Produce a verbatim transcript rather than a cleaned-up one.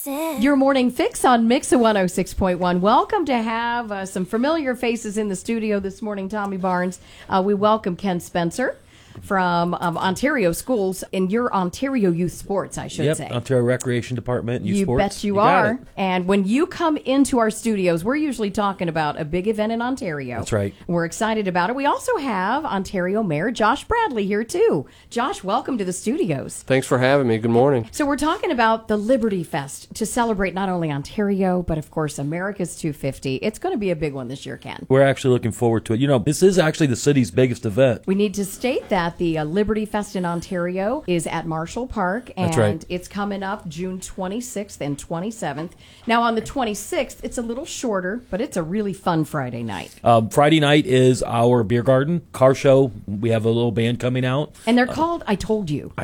Listen. Your morning fix on Mix one oh six point one. Welcome to have uh, some familiar faces in the studio this morning, Tommy Barnes. Uh, we welcome Ken Spencer from um, Ontario Schools in your Ontario Youth Sports, I should yep, say. Ontario Recreation Department, Youth you Sports. bet you, you got are. it. And when you come into our studios, we're usually talking about a big event in Ontario. That's right. We're excited about it. We also have Ontario Mayor Josh Bradley here, too. Josh, welcome to the studios. Thanks for having me. Good morning. So we're talking about the Liberty Fest to celebrate not only Ontario, but, of course, America's two fifty. It's going to be a big one this year, Ken. We're actually looking forward to it. You know, this is actually the city's biggest event. We need to state that the uh, Liberty Fest in Ontario is at Marshall Park, and That's right. it's coming up June twenty-sixth and twenty-seventh. Now, on the twenty-sixth, it's a little shorter, but it's a really fun Friday night. Um, Friday night is our beer garden car show. We have a little band coming out. And they're called I Told You.